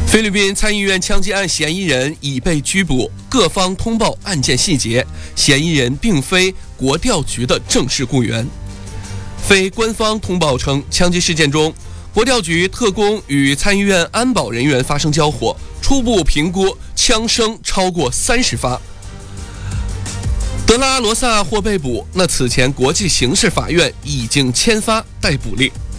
菲律宾参议院枪击案嫌疑人已被拘捕，各方通报案件细节，嫌疑人并非国调局的正式雇员。非官方通报称，枪击事件中，国调局特工与参议院安保人员发生交火，初步评估枪声超过30发。德拉罗萨或被捕，那此前国际刑事法院已经签发逮捕令。